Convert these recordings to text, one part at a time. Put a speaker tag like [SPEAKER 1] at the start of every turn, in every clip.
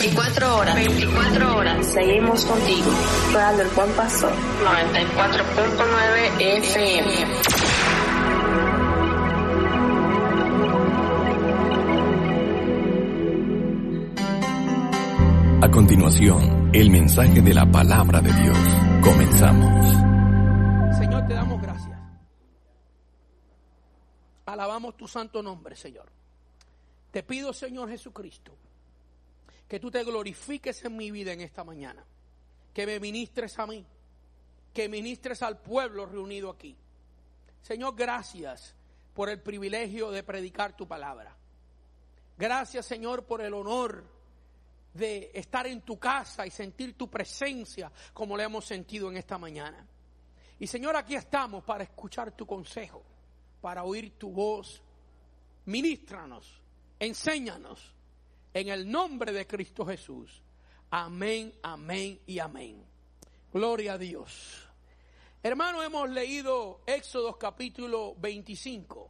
[SPEAKER 1] 24 horas. 24 horas. Seguimos contigo. Radio El Buen Pastor. 94.9 FM.
[SPEAKER 2] A continuación, el mensaje de la palabra de Dios. Comenzamos.
[SPEAKER 3] Señor, te damos gracias. Alabamos tu santo nombre, Señor. Te pido, Señor Jesucristo, que tú te glorifiques en mi vida en esta mañana. Que me ministres a mí. Que ministres al pueblo reunido aquí. Señor, gracias por el privilegio de predicar tu palabra. Gracias, Señor, por el honor de estar en tu casa y sentir tu presencia como la hemos sentido en esta mañana. Y Señor, aquí estamos para escuchar tu consejo, para oír tu voz. Ministranos, enséñanos, en el nombre de Cristo Jesús. Amén, amén y amén. Gloria a Dios. Hermano, hemos leído Éxodo capítulo 25,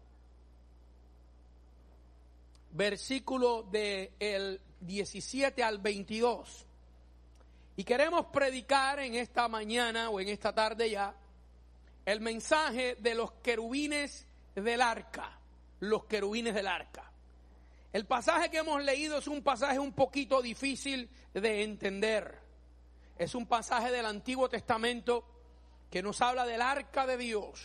[SPEAKER 3] versículo del 17 al 22. Y queremos predicar en esta mañana o en esta tarde ya el mensaje de los querubines del arca. Los querubines del arca. El pasaje que hemos leído es un pasaje un poquito difícil de entender. Es un pasaje del Antiguo Testamento que nos habla del arca de Dios.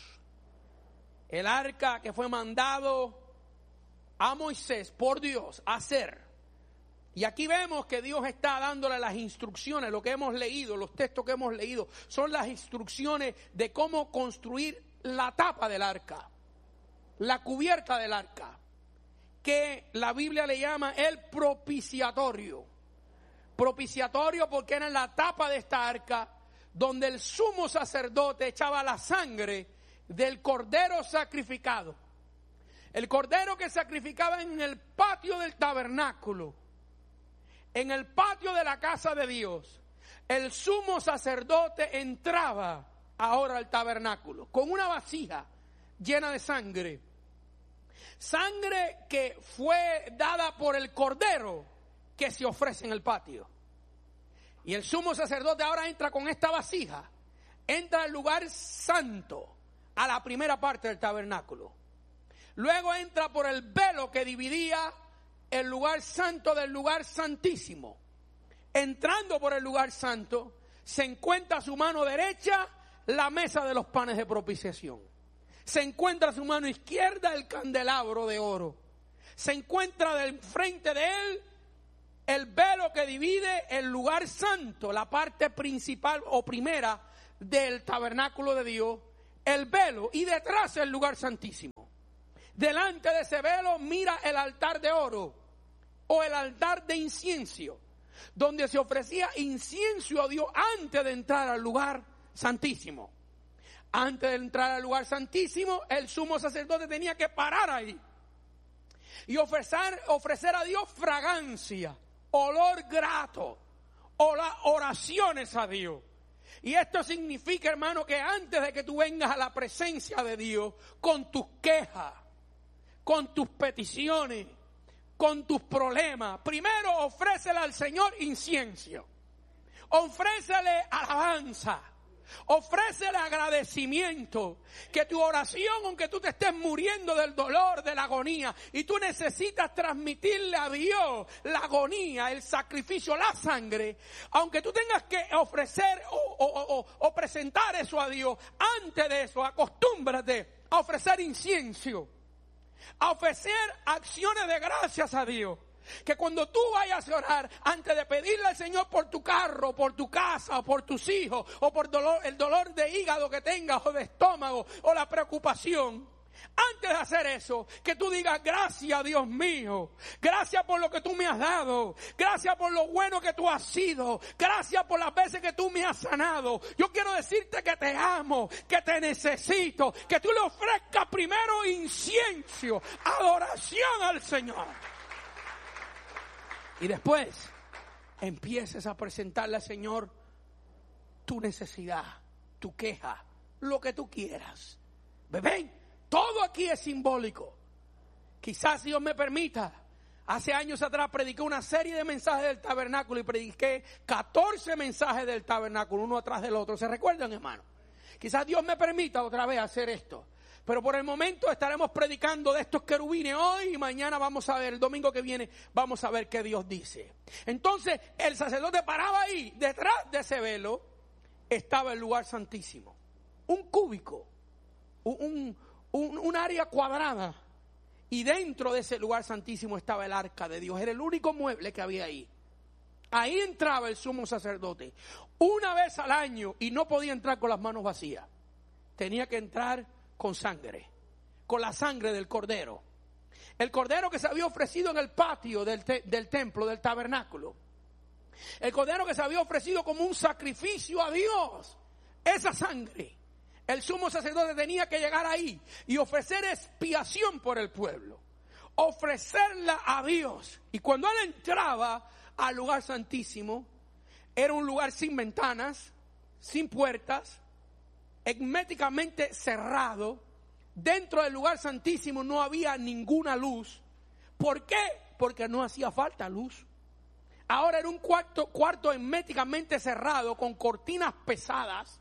[SPEAKER 3] El arca que fue mandado a Moisés por Dios a hacer. Y aquí vemos que Dios está dándole las instrucciones. Lo que hemos leído, los textos que hemos leído, son las instrucciones de cómo construir la tapa del arca, la cubierta del arca, que la Biblia le llama el propiciatorio. Propiciatorio porque era la tapa de esta arca donde el sumo sacerdote echaba la sangre del cordero sacrificado. El cordero que sacrificaba en el patio del tabernáculo, en el patio de la casa de Dios. El sumo sacerdote entraba ahora al tabernáculo con una vasija llena de sangre. Sangre que fue dada por el cordero que se ofrece en el patio. Y el sumo sacerdote ahora entra con esta vasija, entra al lugar santo, a la primera parte del tabernáculo. Luego entra por el velo que dividía el lugar santo del lugar santísimo. Entrando por el lugar santo, se encuentra a su mano derecha la mesa de los panes de propiciación. Se encuentra a su mano izquierda el candelabro de oro. Se encuentra del frente de él el velo que divide el lugar santo, la parte principal o primera del tabernáculo de Dios, el velo, y detrás el lugar santísimo. Delante de ese velo mira el altar de oro o el altar de incienso, donde se ofrecía incienso a Dios antes de entrar al lugar santísimo. Antes de entrar al lugar santísimo, el sumo sacerdote tenía que parar ahí y ofrecer a Dios fragancia, olor grato, oraciones a Dios. Y esto significa, hermano, que antes de que tú vengas a la presencia de Dios con tus quejas, con tus peticiones, con tus problemas, primero ofrécele al Señor incienso, ofrécele alabanza, ofrécele agradecimiento. Que tu oración, aunque tú te estés muriendo del dolor, de la agonía, y tú necesitas transmitirle a Dios la agonía, el sacrificio, la sangre, aunque tú tengas que ofrecer o presentar eso a Dios, antes de eso acostúmbrate a ofrecer incienso, a ofrecer acciones de gracias a Dios. Que cuando tú vayas a orar, antes de pedirle al Señor por tu carro, por tu casa, o por tus hijos, o por el dolor de hígado que tengas, o de estómago, o la preocupación, antes de hacer eso, que tú digas: gracias, Dios mío, gracias por lo que tú me has dado, gracias por lo bueno que tú has sido, gracias por las veces que tú me has sanado. Yo quiero decirte que te amo, que te necesito, que tú le ofrezcas primero incienso, adoración al Señor. Y después empieces a presentarle al Señor tu necesidad, tu queja, lo que tú quieras. ¿Ven? Todo aquí es simbólico. Quizás Dios me permita, Hace años atrás prediqué una serie de mensajes del tabernáculo y prediqué 14 mensajes del tabernáculo, uno atrás del otro. ¿Se recuerdan, hermano? Quizás Dios me permita otra vez hacer esto. Pero por el momento estaremos predicando de estos querubines hoy y mañana vamos a ver, el domingo que viene, vamos a ver qué Dios dice. Entonces el sacerdote paraba ahí, detrás de ese velo estaba el lugar santísimo. Un cúbico, un área cuadrada. Y dentro de ese lugar santísimo estaba el arca de Dios. Era el único mueble que había ahí. Ahí entraba el sumo sacerdote una vez al año y no podía entrar con las manos vacías. Tenía que entrar con sangre, con la sangre del cordero. El cordero que se había ofrecido en el patio del templo, del tabernáculo. El cordero que se había ofrecido como un sacrificio a Dios. Esa sangre. El sumo sacerdote tenía que llegar ahí y ofrecer expiación por el pueblo. Ofrecerla a Dios. Y cuando él entraba al lugar santísimo, era un lugar sin ventanas, sin puertas, herméticamente cerrado. Dentro del lugar santísimo no había ninguna luz. ¿Por qué? Porque no hacía falta luz. Ahora era un cuarto herméticamente cerrado con cortinas pesadas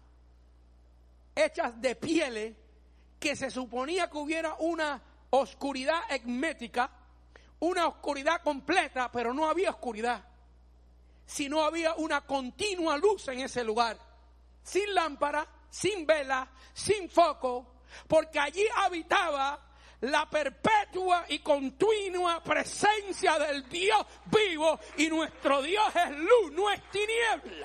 [SPEAKER 3] hechas de pieles, que se suponía que hubiera una oscuridad hermética, una oscuridad completa, pero no había oscuridad, sino había una continua luz en ese lugar, sin lámpara, sin vela, sin foco, porque allí habitaba la perpetua y continua presencia del Dios vivo, y nuestro Dios es luz, no es tiniebla.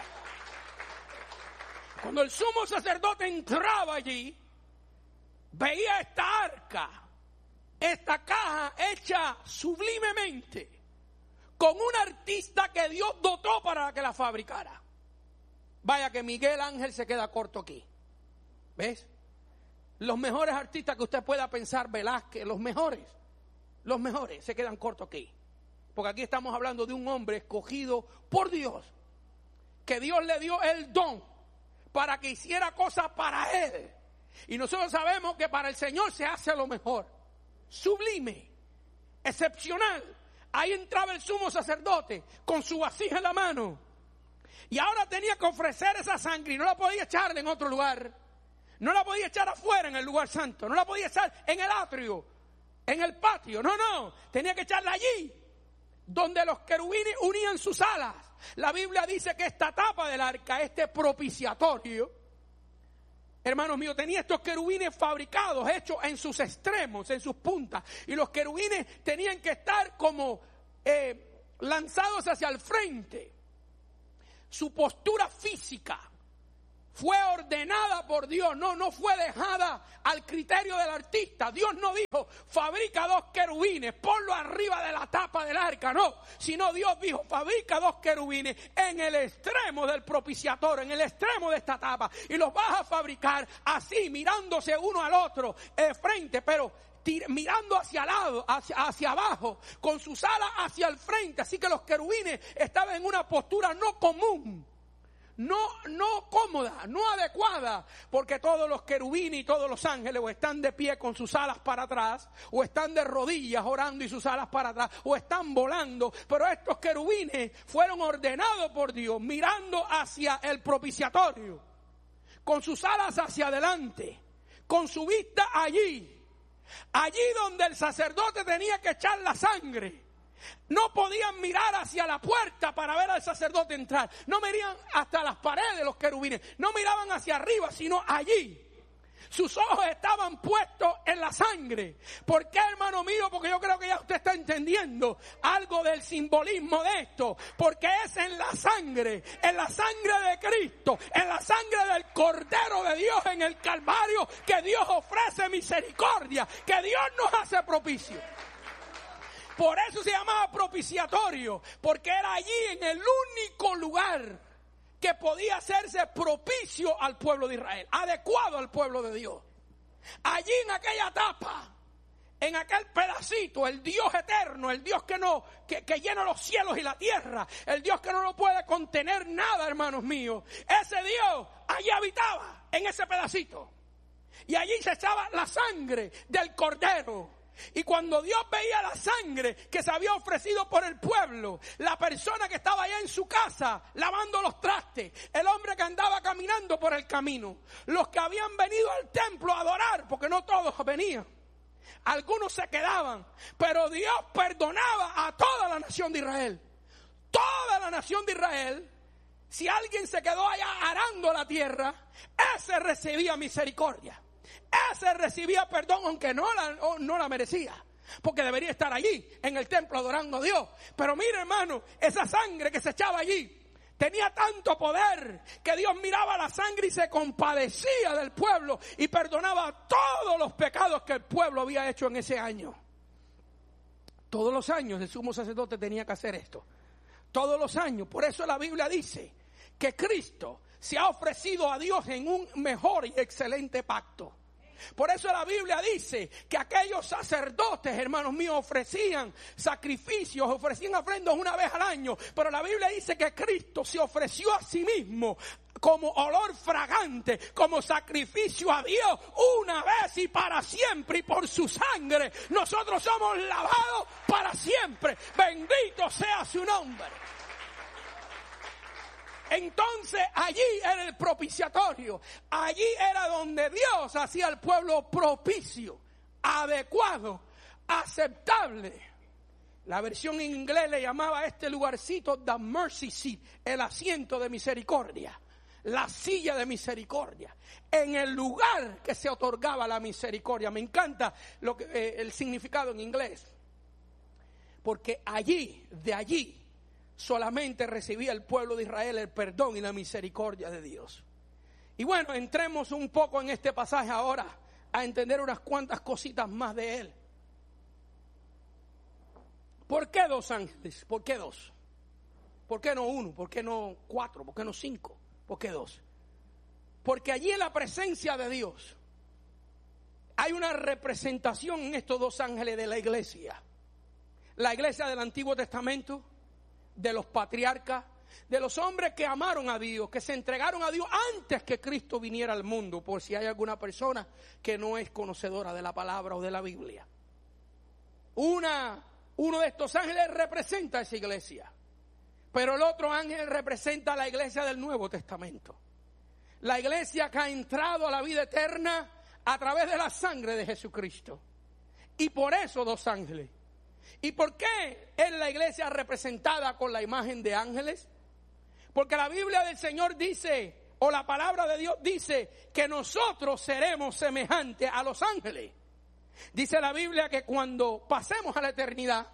[SPEAKER 3] Cuando el sumo sacerdote entraba allí, veía esta arca, esta caja hecha sublimemente, con un artista que Dios dotó para que la fabricara. Vaya que Miguel Ángel se queda corto aquí. ¿Ves? Los mejores artistas que usted pueda pensar, Velázquez, los mejores se quedan cortos aquí. Porque aquí estamos hablando de un hombre escogido por Dios, que Dios le dio el don para que hiciera cosas para él. Y nosotros sabemos que para el Señor se hace lo mejor. Sublime, excepcional. Ahí entraba el sumo sacerdote con su vasija en la mano. Y ahora tenía que ofrecer esa sangre y no la podía echar en otro lugar. No la podía echar afuera en el lugar santo. No la podía echar en el atrio, en el patio. No. Tenía que echarla allí, donde los querubines unían sus alas. La Biblia dice que esta tapa del arca, este propiciatorio, hermanos míos, tenía estos querubines fabricados, hechos en sus extremos, en sus puntas. Y los querubines tenían que estar como lanzados hacia el frente. Su postura física fue ordenada por Dios, no fue dejada al criterio del artista. Dios no dijo, fabrica 2 querubines, ponlo arriba de la tapa del arca, no. Sino Dios dijo, fabrica 2 querubines en el extremo del propiciatorio, en el extremo de esta tapa. Y los vas a fabricar así, mirándose uno al otro, frente, pero mirando hacia el lado, hacia abajo, con sus alas hacia el frente. Así que los querubines estaban en una postura no común. No cómoda, no adecuada, porque todos los querubines y todos los ángeles o están de pie con sus alas para atrás, o están de rodillas orando y sus alas para atrás, o están volando. Pero estos querubines fueron ordenados por Dios, mirando hacia el propiciatorio, con sus alas hacia adelante, con su vista allí donde el sacerdote tenía que echar la sangre. No podían mirar hacia la puerta para ver al sacerdote entrar. No miraban hasta las paredes los querubines. No miraban hacia arriba, sino allí. Sus ojos estaban puestos en la sangre. ¿Por qué, hermano mío? Porque yo creo que ya usted está entendiendo algo del simbolismo de esto. Porque es en la sangre de Cristo, en la sangre del Cordero de Dios en el Calvario, que Dios ofrece misericordia, que Dios nos hace propicio. Por eso se llamaba propiciatorio, porque era allí en el único lugar que podía hacerse propicio al pueblo de Israel, adecuado al pueblo de Dios. Allí en aquella tapa, en aquel pedacito, el Dios eterno, el Dios que llena los cielos y la tierra, el Dios que no lo puede contener nada, hermanos míos. Ese Dios allí habitaba, en ese pedacito. Y allí se echaba la sangre del Cordero. Y cuando Dios veía la sangre que se había ofrecido por el pueblo, la persona que estaba allá en su casa lavando los trastes, el hombre que andaba caminando por el camino, los que habían venido al templo a adorar, porque no todos venían, algunos se quedaban, pero Dios perdonaba a toda la nación de Israel. Toda la nación de Israel, si alguien se quedó allá arando la tierra, ese recibía misericordia. Ese recibía perdón, aunque no la merecía, porque debería estar allí en el templo adorando a Dios. Pero mire, hermano, esa sangre que se echaba allí tenía tanto poder que Dios miraba la sangre y se compadecía del pueblo y perdonaba todos los pecados que el pueblo había hecho en ese año. Todos los años el sumo sacerdote tenía que hacer esto. Todos los años. Por eso la Biblia dice que Cristo se ha ofrecido a Dios en un mejor y excelente pacto. Por eso la Biblia dice que aquellos sacerdotes, hermanos míos, ofrecían sacrificios, ofrecían ofrendas una vez al año. Pero la Biblia dice que Cristo se ofreció a sí mismo como olor fragante, como sacrificio a Dios una vez y para siempre. Y por su sangre nosotros somos lavados para siempre. Bendito sea su nombre. Entonces allí era el propiciatorio, allí era donde Dios hacía al pueblo propicio, adecuado, aceptable. La versión en inglés le llamaba a este lugarcito the mercy seat, el asiento de misericordia, la silla de misericordia, en el lugar que se otorgaba la misericordia. Me encanta el significado en inglés, porque de allí solamente recibía el pueblo de Israel el perdón y la misericordia de Dios. Y bueno, entremos un poco en este pasaje ahora a entender unas cuantas cositas más de él. ¿Por qué 2 ángeles? ¿Por qué 2? ¿Por qué no 1? ¿Por qué no 4? ¿Por qué no 5? ¿Por qué 2? Porque allí en la presencia de Dios hay una representación en estos 2 ángeles de la iglesia. La iglesia del Antiguo Testamento, de los patriarcas, de los hombres que amaron a Dios, que se entregaron a Dios antes que Cristo viniera al mundo, por si hay alguna persona que no es conocedora de la palabra o de la Biblia. Uno de estos ángeles representa a esa iglesia, pero el otro ángel representa a la iglesia del Nuevo Testamento. La iglesia que ha entrado a la vida eterna a través de la sangre de Jesucristo. Y por eso 2 ángeles. ¿Y por qué es la iglesia representada con la imagen de ángeles? Porque la Biblia del Señor dice, o la palabra de Dios dice, que nosotros seremos semejantes a los ángeles. Dice la Biblia que cuando pasemos a la eternidad,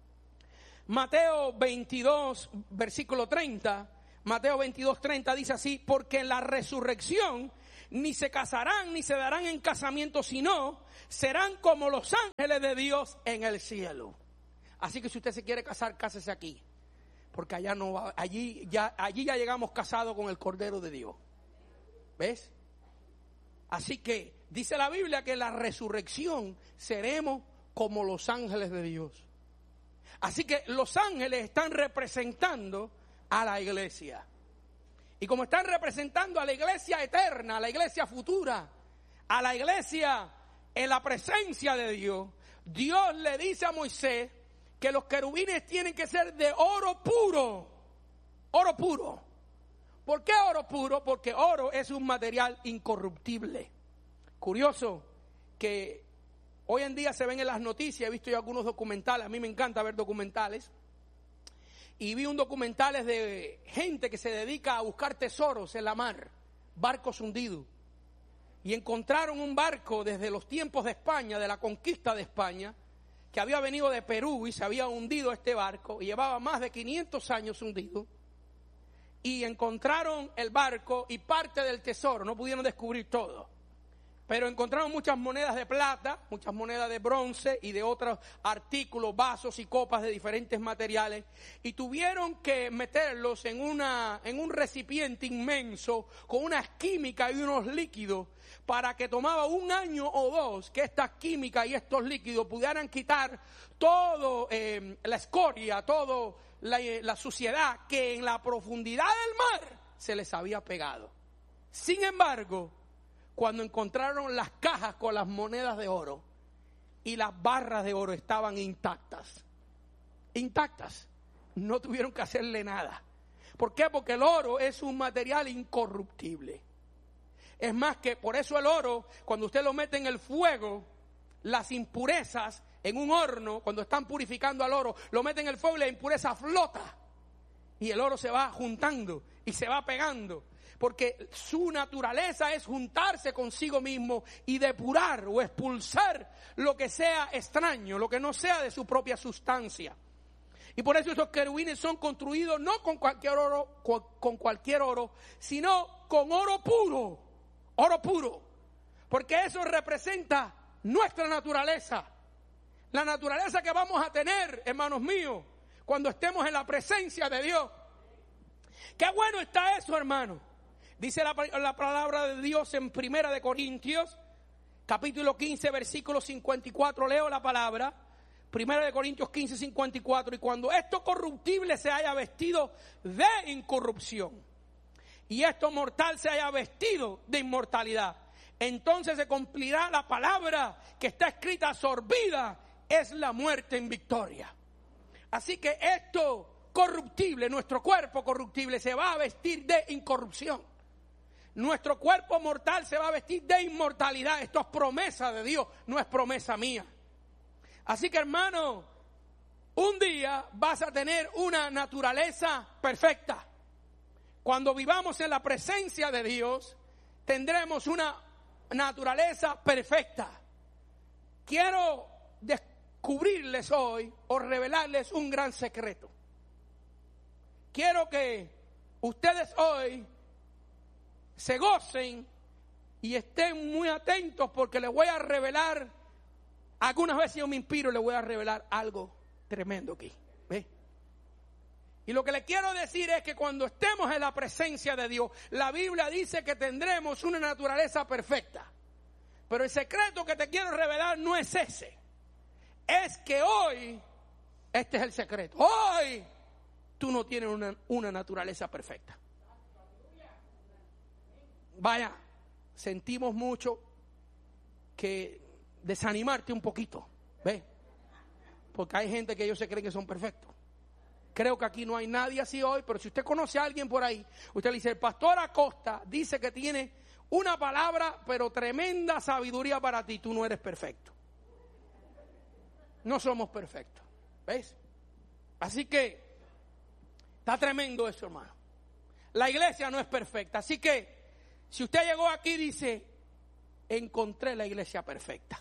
[SPEAKER 3] Mateo 22, versículo 30, Mateo 22, 30 dice así: porque en la resurrección ni se casarán ni se darán en casamiento, sino serán como los ángeles de Dios en el cielo. Así que si usted se quiere casar, cásese aquí, porque allá no va, allí ya llegamos casados con el Cordero de Dios. ¿Ves? Así que dice la Biblia que en la resurrección seremos como los ángeles de Dios. Así que los ángeles están representando a la iglesia. Y como están representando a la iglesia eterna, a la iglesia futura, a la iglesia en la presencia de Dios, Dios le dice a Moisés que los querubines tienen que ser de oro puro. Oro puro. ¿Por qué oro puro? Porque oro es un material incorruptible. Curioso que hoy en día se ven en las noticias, he visto yo algunos documentales, a mí me encanta ver documentales, y vi un documental de gente que se dedica a buscar tesoros en la mar, barcos hundidos, y encontraron un barco desde los tiempos de España, de la conquista de España, que había venido de Perú y se había hundido este barco, y llevaba más de 500 años hundido, y encontraron el barco y parte del tesoro, no pudieron descubrir todo, pero encontraron muchas monedas de plata, muchas monedas de bronce y de otros artículos, vasos y copas de diferentes materiales, y tuvieron que meterlos en un recipiente inmenso con unas químicas y unos líquidos, para que tomaba 1 año o 2 que estas químicas y estos líquidos pudieran quitar todo la escoria, toda la suciedad que en la profundidad del mar se les había pegado. Sin embargo, cuando encontraron las cajas con las monedas de oro, y las barras de oro estaban intactas. Intactas. No tuvieron que hacerle nada. ¿Por qué? Porque el oro es un material incorruptible. Es más que por eso el oro, cuando usted lo mete en el fuego, las impurezas en un horno, cuando están purificando al oro, lo meten en el fuego y la impureza flota. Y el oro se va juntando y se va pegando. Porque su naturaleza es juntarse consigo mismo y depurar o expulsar lo que sea extraño, lo que no sea de su propia sustancia. Y por eso estos querubines son construidos no con cualquier oro, sino con oro puro. Oro puro. Porque eso representa nuestra naturaleza. La naturaleza que vamos a tener, hermanos míos, cuando estemos en la presencia de Dios. Qué bueno está eso, hermano. Dice la palabra de Dios en 1 Corintios, capítulo 15, versículo 54. Leo la palabra. 1 Corintios 15, 54. Y cuando esto corruptible se haya vestido de incorrupción, y esto mortal se haya vestido de inmortalidad, entonces se cumplirá la palabra que está escrita: absorbida es la muerte en victoria. Así que esto corruptible, nuestro cuerpo corruptible, se va a vestir de incorrupción. Nuestro cuerpo mortal se va a vestir de inmortalidad. Esto es promesa de Dios, no es promesa mía. Así que, hermano, un día vas a tener una naturaleza perfecta. Cuando vivamos en la presencia de Dios, tendremos una naturaleza perfecta. Quiero descubrirles hoy o revelarles un gran secreto. Quiero que ustedes hoy se gocen y estén muy atentos, porque les voy a revelar, algunas veces yo me inspiro y les voy a revelar algo tremendo aquí. ¿Ve? Y lo que les quiero decir es que cuando estemos en la presencia de Dios, la Biblia dice que tendremos una naturaleza perfecta. Pero el secreto que te quiero revelar no es ese. Es que hoy, este es el secreto, hoy tú no tienes una naturaleza perfecta. Vaya, sentimos mucho que desanimarte un poquito, ¿ves? Porque hay gente que ellos se creen que son perfectos. Creo que aquí no hay nadie así hoy, pero si usted conoce a alguien por ahí, usted le dice: el pastor Acosta dice que tiene una palabra, pero tremenda sabiduría para ti. Tú no eres perfecto. No somos perfectos, ¿ves? Así que está tremendo eso, hermano. La iglesia no es perfecta, así que si usted llegó aquí y dice: encontré la iglesia perfecta.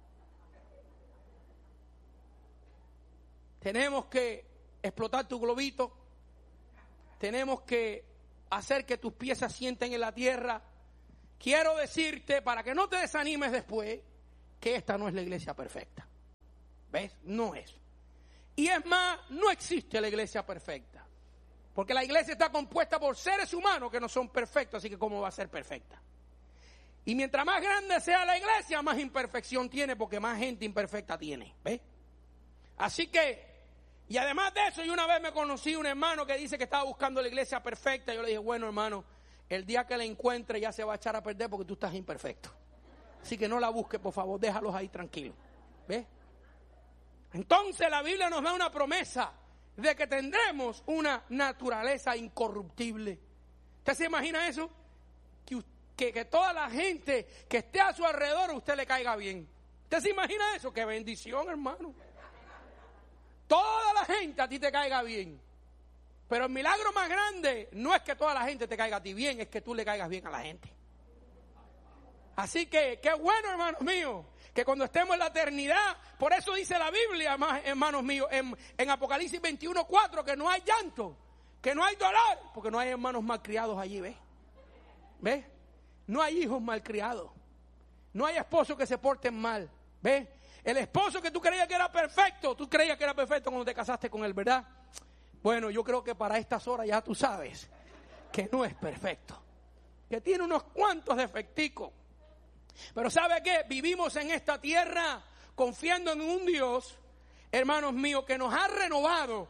[SPEAKER 3] Tenemos que explotar tu globito. Tenemos que hacer que tus pies se asienten en la tierra. Quiero decirte, para que no te desanimes después, que esta no es la iglesia perfecta. ¿Ves? No es. Y es más, no existe la iglesia perfecta. Porque la iglesia está compuesta por seres humanos que no son perfectos, así que ¿cómo va a ser perfecta? Y mientras más grande sea la iglesia, más imperfección tiene, porque más gente imperfecta tiene. ¿Ves? Así que, y además de eso, yo una vez me conocí un hermano que dice que estaba buscando la iglesia perfecta. Yo le dije: bueno, hermano, el día que la encuentre ya se va a echar a perder porque tú estás imperfecto. Así que no la busques, por favor, déjalos ahí tranquilos. ¿Ves? Entonces la Biblia nos da una promesa de que tendremos una naturaleza incorruptible. ¿Usted se imagina eso? Que toda la gente que esté a su alrededor a usted le caiga bien. ¿Usted se imagina eso? ¡Qué bendición, hermano! Toda la gente a ti te caiga bien. Pero el milagro más grande no es que toda la gente te caiga a ti bien, es que tú le caigas bien a la gente. Así que, qué bueno, hermanos míos, que cuando estemos en la eternidad, por eso dice la Biblia, hermanos míos, en Apocalipsis 21:4, que no hay llanto, que no hay dolor, porque no hay hermanos malcriados allí, ¿ves? ¿Ves? No hay hijos malcriados, no hay esposos que se porten mal, ¿ves? El esposo que tú creías que era perfecto, tú creías que era perfecto cuando te casaste con él, ¿verdad? Bueno, yo creo que para estas horas ya tú sabes que no es perfecto, que tiene unos cuantos defecticos. Pero ¿sabe qué? Vivimos en esta tierra confiando en un Dios, hermanos míos, que nos ha renovado,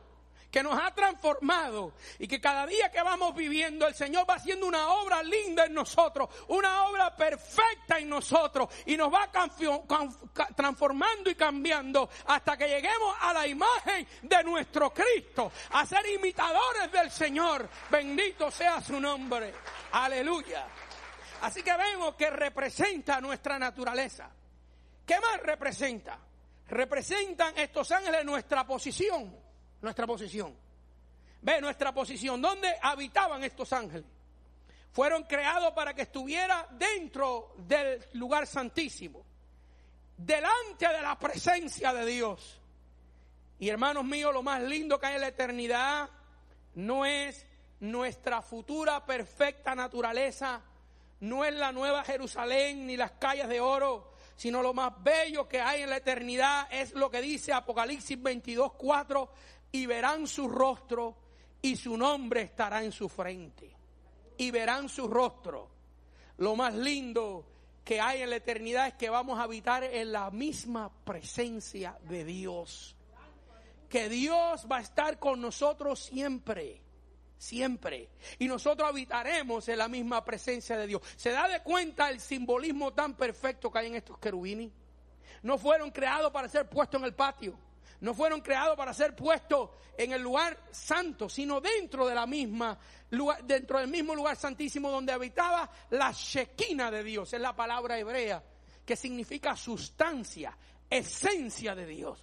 [SPEAKER 3] que nos ha transformado y que cada día que vamos viviendo el Señor va haciendo una obra linda en nosotros, una obra perfecta en nosotros y nos va transformando y cambiando hasta que lleguemos a la imagen de nuestro Cristo, a ser imitadores del Señor. Bendito sea su nombre. Aleluya. Así que vemos que representa nuestra naturaleza. ¿Qué más representa? Representan estos ángeles nuestra posición. Nuestra posición. Ve nuestra posición. ¿Dónde habitaban estos ángeles? Fueron creados para que estuviera dentro del lugar santísimo, delante de la presencia de Dios. Y hermanos míos, lo más lindo que hay en la eternidad no es nuestra futura perfecta naturaleza, no es la nueva Jerusalén ni las calles de oro, sino lo más bello que hay en la eternidad es lo que dice Apocalipsis 22:4, y verán su rostro y su nombre estará en su frente. Y verán su rostro. Lo más lindo que hay en la eternidad es que vamos a habitar en la misma presencia de Dios. Que Dios va a estar con nosotros siempre. Siempre. Y nosotros habitaremos en la misma presencia de Dios. ¿Se da de cuenta el simbolismo tan perfecto que hay en estos querubines? No fueron creados para ser puestos en el patio. No fueron creados para ser puestos en el lugar santo, sino dentro del mismo lugar santísimo donde habitaba la Shekinah de Dios. Es la palabra hebrea que significa sustancia, esencia de Dios.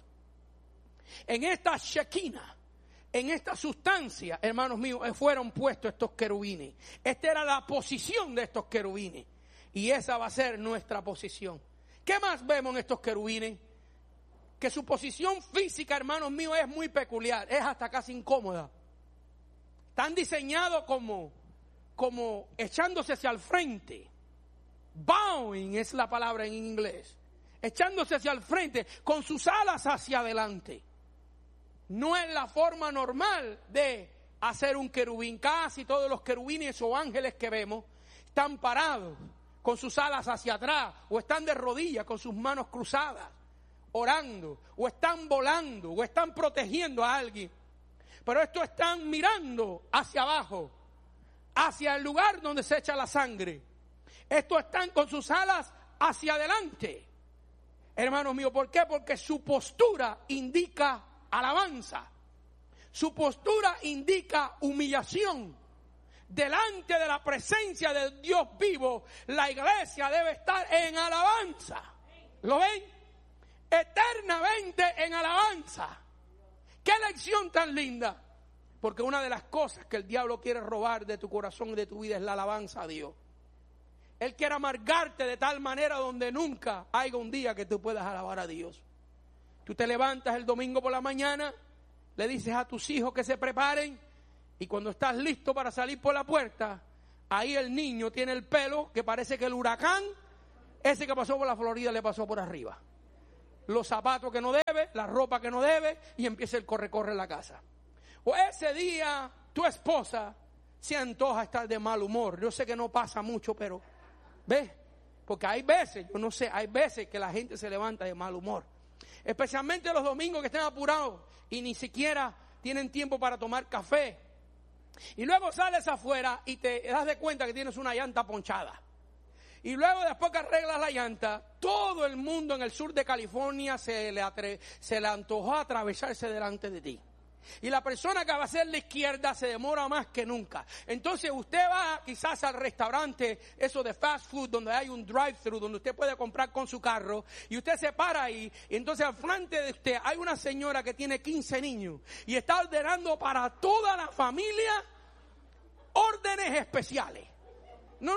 [SPEAKER 3] En esta Shekinah, en esta sustancia, hermanos míos, fueron puestos estos querubines. Esta era la posición de estos querubines. Y esa va a ser nuestra posición. ¿Qué más vemos en estos querubines? Que su posición física, hermanos míos, es muy peculiar. Es hasta casi incómoda. Están diseñados como echándose hacia el frente. Bowing es la palabra en inglés. Echándose hacia el frente, con sus alas hacia adelante. No es la forma normal de hacer un querubín. Casi todos los querubines o ángeles que vemos están parados con sus alas hacia atrás o están de rodillas con sus manos cruzadas, orando, o están volando, o están protegiendo a alguien. Pero estos están mirando hacia abajo, hacia el lugar donde se echa la sangre. Estos están con sus alas hacia adelante. Hermanos míos, ¿por qué? Porque su postura indica alabanza. Su postura indica humillación. Delante de la presencia de Dios vivo, la iglesia debe estar en alabanza. ¿Lo ven? Eternamente en alabanza. ¡Qué lección tan linda! Porque una de las cosas que el diablo quiere robar de tu corazón y de tu vida es la alabanza a Dios. Él quiere amargarte de tal manera donde nunca haya un día que tú puedas alabar a Dios. Tú te levantas el domingo por la mañana, le dices a tus hijos que se preparen y cuando estás listo para salir por la puerta, ahí el niño tiene el pelo que parece que el huracán, ese que pasó por la Florida le pasó por arriba. Los zapatos que no debe, la ropa que no debe y empieza el corre-corre en la casa. O ese día tu esposa se antoja estar de mal humor. Yo sé que no pasa mucho, pero ¿ves? Porque hay veces, yo no sé, hay veces que la gente se levanta de mal humor. Especialmente los domingos que estén apurados y ni siquiera tienen tiempo para tomar café. Y luego sales afuera y te das de cuenta que tienes una llanta ponchada. Y luego después que arreglas la llanta, todo el mundo en el sur de California se le antojó atravesarse delante de ti. Y la persona que va a hacer la izquierda se demora más que nunca. Entonces usted va quizás al restaurante, eso de fast food, donde hay un drive-thru, donde usted puede comprar con su carro, y usted se para ahí, y entonces al frente de usted hay una señora que tiene 15 niños, y está ordenando para toda la familia órdenes especiales. No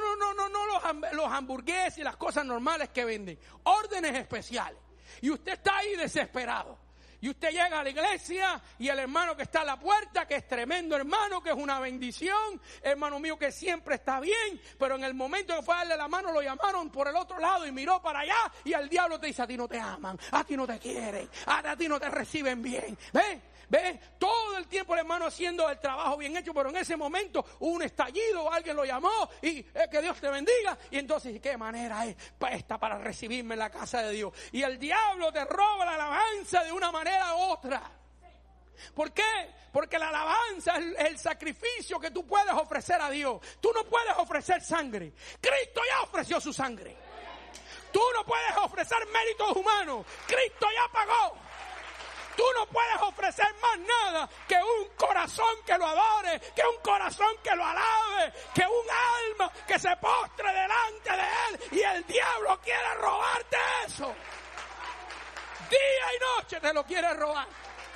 [SPEAKER 3] los hamburgueses y las cosas normales que venden, órdenes especiales. Y usted está ahí desesperado. Y usted llega a la iglesia y el hermano que está a la puerta, que es tremendo hermano, que es una bendición, hermano mío que siempre está bien, pero en el momento que fue a darle la mano lo llamaron por el otro lado y miró para allá y el diablo te dice: a ti no te aman, a ti no te quieren, a ti no te reciben bien. ¿Ves? Todo el tiempo el hermano haciendo el trabajo bien hecho, pero en ese momento hubo un estallido, alguien lo llamó y que Dios te bendiga. Y entonces, ¿qué manera es esta para recibirme en la casa de Dios? Y el diablo te roba la alabanza de una manera u otra. ¿Por qué? Porque la alabanza es el sacrificio que tú puedes ofrecer a Dios. Tú no puedes ofrecer sangre. Cristo ya ofreció su sangre. Tú no puedes ofrecer méritos humanos. Cristo ya pagó. Tú no puedes ofrecer más nada que un corazón que lo adore, que un corazón que lo alabe, que un alma que se postre delante de Él. Y el diablo quiere robarte eso. Día y noche te lo quiere robar.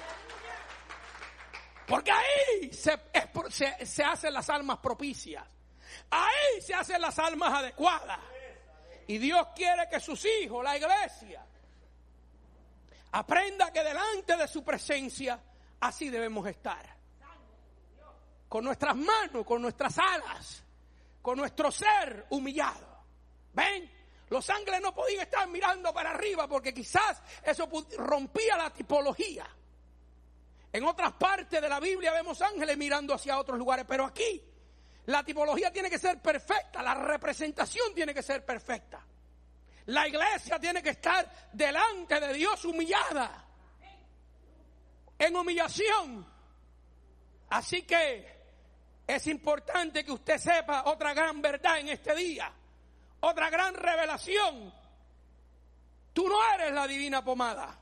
[SPEAKER 3] Porque ahí se hacen las almas propicias. Ahí se hacen las almas adecuadas. Y Dios quiere que sus hijos, la iglesia, aprenda que delante de su presencia así debemos estar. Con nuestras manos, con nuestras alas, con nuestro ser humillado. ¿Ven? Los ángeles no podían estar mirando para arriba porque quizás eso rompía la tipología. En otras partes de la Biblia vemos ángeles mirando hacia otros lugares, pero aquí la tipología tiene que ser perfecta, la representación tiene que ser perfecta. La iglesia tiene que estar delante de Dios humillada, en humillación. Así que es importante que usted sepa otra gran verdad en este día, otra gran revelación. Tú no eres la divina pomada.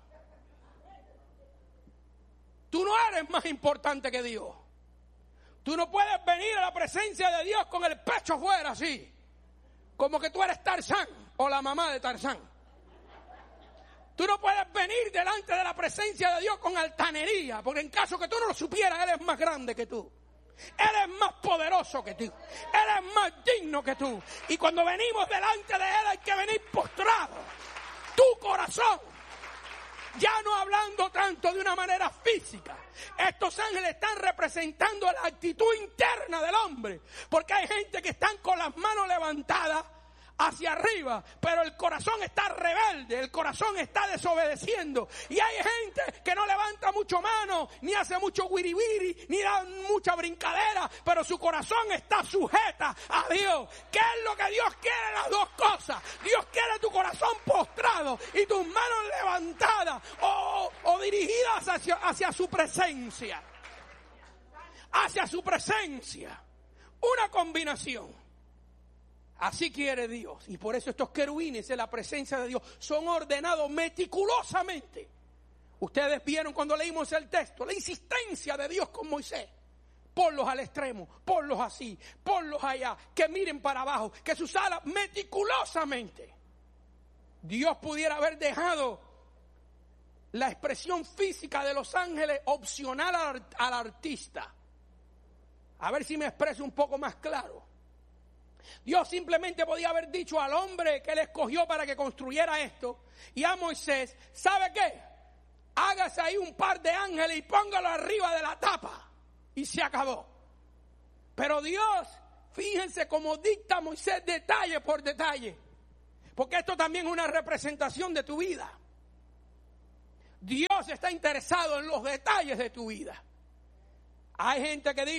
[SPEAKER 3] Tú no eres más importante que Dios. Tú no puedes venir a la presencia de Dios con el pecho fuera así, como que tú eres Tarzán o la mamá de Tarzán. Tú no puedes venir delante de la presencia de Dios con altanería, porque en caso que tú no lo supieras, Él es más grande que tú. Él es más poderoso que tú. Él es más digno que tú. Y cuando venimos delante de Él hay que venir postrado. Tu corazón. Ya no hablando tanto de una manera física. Estos ángeles están representando la actitud interna del hombre. Porque hay gente que están con las manos levantadas hacia arriba, pero el corazón está rebelde, el corazón está desobedeciendo. Y hay gente que no levanta mucho mano, ni hace mucho wiri-wiri, ni da mucha brincadera, pero su corazón está sujeta a Dios. ¿Qué es lo que Dios quiere? Las dos cosas. Dios quiere tu corazón postrado y tus manos levantadas o dirigidas hacia su presencia. Hacia su presencia. Una combinación. Así quiere Dios. Y por eso estos querubines en la presencia de Dios son ordenados meticulosamente. Ustedes vieron cuando leímos el texto, la insistencia de Dios con Moisés. Ponlos al extremo, ponlos así, ponlos allá, que miren para abajo, que sus alas meticulosamente. Dios pudiera haber dejado la expresión física de los ángeles opcional al artista. A ver si me expreso un poco más claro. Dios simplemente podía haber dicho al hombre que Él escogió para que construyera esto y a Moisés, ¿sabe qué? Hágase ahí un par de ángeles y póngalo arriba de la tapa y se acabó. Pero Dios, fíjense cómo dicta Moisés detalle por detalle, porque esto también es una representación de tu vida. Dios está interesado en los detalles de tu vida. Hay gente que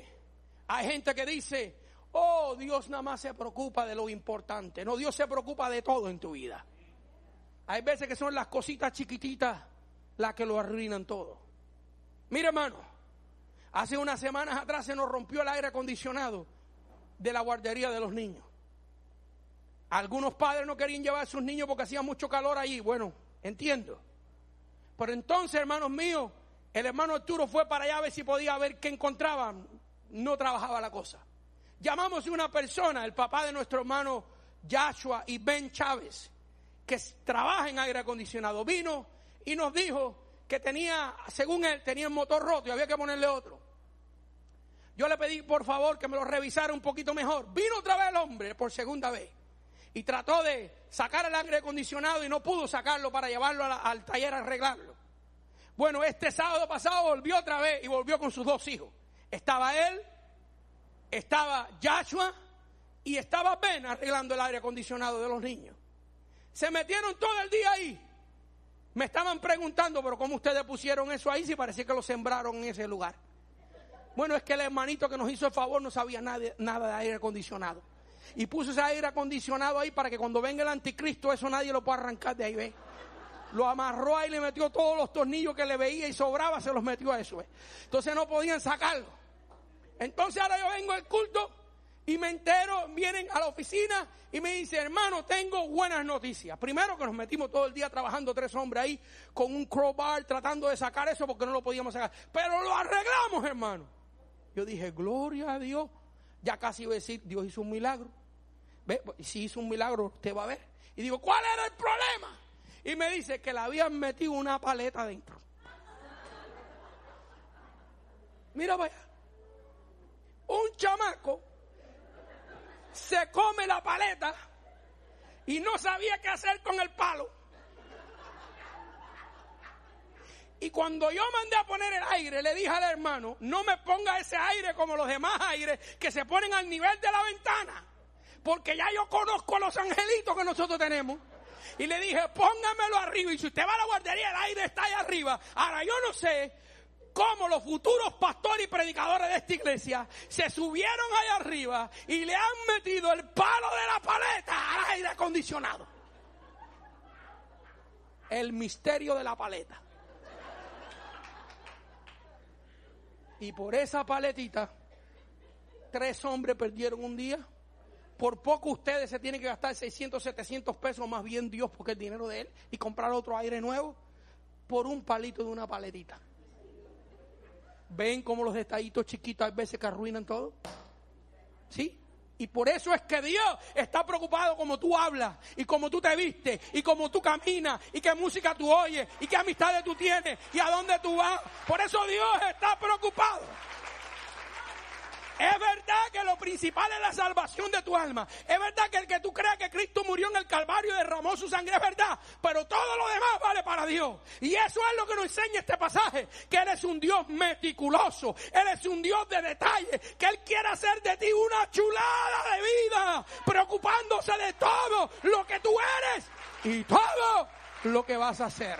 [SPEAKER 3] dice, oh, Dios nada más se preocupa de lo importante. No, Dios se preocupa de todo en tu vida. Hay veces que son las cositas chiquititas las que lo arruinan todo. Mire, hermano, hace unas semanas atrás se nos rompió el aire acondicionado de la guardería de los niños. Algunos padres no querían llevar a sus niños porque hacía mucho calor allí. Bueno, entiendo. Pero entonces, hermanos míos, el hermano Arturo fue para allá a ver si podía ver qué encontraban. No trabajaba la cosa. Llamamos a una persona, el papá de nuestro hermano Joshua y Ben Chávez, que trabaja en aire acondicionado. Vino y nos dijo que tenía, según él, tenía el motor roto y había que ponerle otro. Yo le pedí, por favor, que me lo revisara un poquito mejor. Vino otra vez el hombre por segunda vez y trató de sacar el aire acondicionado y no pudo sacarlo para llevarlo al taller a arreglarlo. Bueno, este sábado pasado volvió otra vez y volvió con sus dos hijos. Estaba él, estaba Joshua y estaba Ben arreglando el aire acondicionado de los niños. Se metieron todo el día ahí. Me estaban preguntando, pero ¿cómo ustedes pusieron eso ahí si parecía que lo sembraron en ese lugar? Bueno, es que el hermanito que nos hizo el favor no sabía nada de aire acondicionado. Y puso ese aire acondicionado ahí para que cuando venga el anticristo eso nadie lo pueda arrancar de ahí, ¿ve? Lo amarró ahí, le metió todos los tornillos que le veía y sobraba, se los metió a eso. Entonces no podían sacarlo. Entonces ahora yo vengo al culto y me entero, vienen a la oficina y me dice, hermano, tengo buenas noticias. Primero que nos metimos todo el día trabajando 3 hombres ahí con un crowbar tratando de sacar eso porque no lo podíamos sacar. Pero lo arreglamos, hermano. Yo dije, gloria a Dios. Ya casi iba a decir, Dios hizo un milagro. ¿Ve? Si hizo un milagro, usted va a ver. Y digo, ¿cuál era el problema? Y me dice que le habían metido una paleta dentro. Mira vaya. Un chamaco se come la paleta y no sabía qué hacer con el palo. Y cuando yo mandé a poner el aire, le dije al hermano, no me ponga ese aire como los demás aires que se ponen al nivel de la ventana. Porque ya yo conozco a los angelitos que nosotros tenemos. Y le dije, póngamelo arriba. Y si usted va a la guardería, el aire está ahí arriba. Ahora yo no sé cómo los futuros pastores y predicadores de esta iglesia se subieron ahí arriba y le han metido el palo de la paleta al aire acondicionado. El misterio de la paleta. Y por esa paletita, 3 hombres perdieron un día. Por poco ustedes se tienen que gastar 600, 700 pesos, más bien Dios, porque es dinero de Él, y comprar otro aire nuevo por un palito de una paletita. ¿Ven cómo los detallitos chiquitos a veces que arruinan todo? ¿Sí? Y por eso es que Dios está preocupado como tú hablas, y como tú te vistes, y como tú caminas, y qué música tú oyes, y qué amistades tú tienes, y a dónde tú vas. Por eso Dios está preocupado. Es verdad que lo principal es la salvación de tu alma. Es verdad que el que tú creas que Cristo murió en el Calvario y derramó su sangre es verdad. Pero todo lo demás vale para Dios. Y eso es lo que nos enseña este pasaje. Que Él es un Dios meticuloso. Él es un Dios de detalle. Que Él quiere hacer de ti una chulada de vida. Preocupándose de todo lo que tú eres y todo lo que vas a hacer.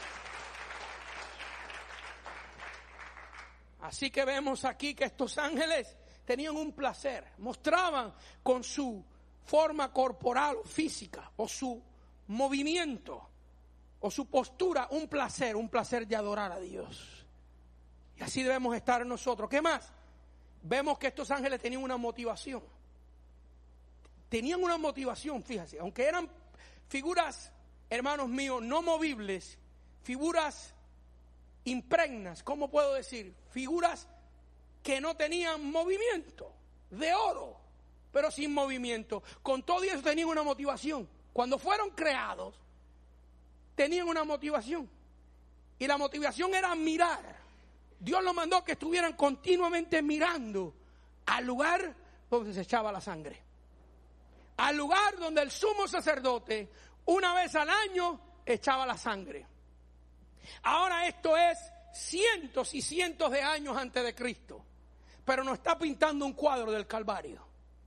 [SPEAKER 3] Así que vemos aquí que estos ángeles tenían un placer, mostraban con su forma corporal o física, o su movimiento, o su postura, un placer de adorar a Dios. Y así debemos estar nosotros. ¿Qué más? Vemos que estos ángeles tenían una motivación. Tenían una motivación, fíjense, aunque eran figuras, hermanos míos, no movibles, figuras impregnas, ¿cómo puedo decir? Figuras que no tenían movimiento, de oro, pero sin movimiento. Con todo eso tenían una motivación. Cuando fueron creados, tenían una motivación. Y la motivación era mirar. Dios los mandó que estuvieran continuamente mirando al lugar donde se echaba la sangre. Al lugar donde el sumo sacerdote, una vez al año, echaba la sangre. Ahora esto es cientos y cientos de años antes de Cristo. Pero nos está pintando un cuadro del Calvario.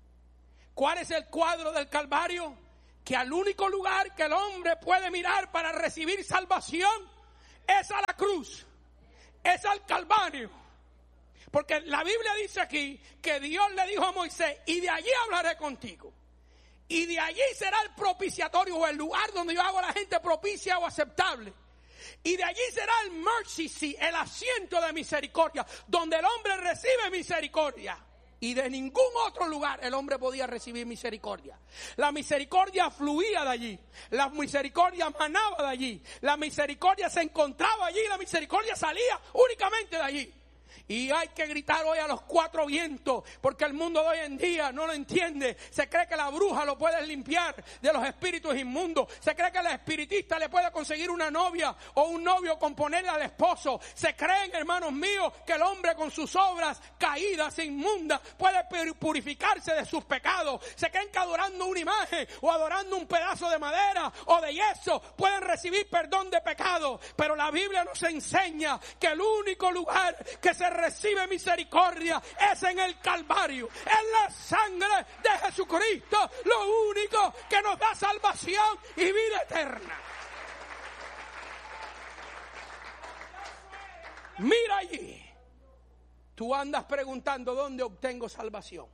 [SPEAKER 3] ¿Cuál es el cuadro del Calvario? Que al único lugar que el hombre puede mirar para recibir salvación es a la cruz, es al Calvario. Porque la Biblia dice aquí que Dios le dijo a Moisés, y de allí hablaré contigo. Y de allí será el propiciatorio, o el lugar donde yo hago a la gente propicia o aceptable. Y de allí será el mercy seat, el asiento de misericordia, donde el hombre recibe misericordia. Y de ningún otro lugar el hombre podía recibir misericordia. La misericordia fluía de allí. La misericordia manaba de allí. La misericordia se encontraba allí. La misericordia salía únicamente de allí. Y hay que gritar hoy a los 4 vientos, porque el mundo de hoy en día no lo entiende. Se cree que la bruja lo puede limpiar de los espíritus inmundos. Se cree que el espiritista le puede conseguir una novia o un novio con ponerle al esposo. Se creen, hermanos míos, que el hombre con sus obras caídas e inmundas puede purificarse de sus pecados. Se creen que adorando una imagen o adorando un pedazo de madera o de yeso pueden recibir perdón de pecado. Pero la Biblia nos enseña que el único lugar que se recibe misericordia es en el Calvario, en la sangre de Jesucristo, lo único que nos da salvación y vida eterna. Mira allí. Tú andas preguntando dónde obtengo salvación.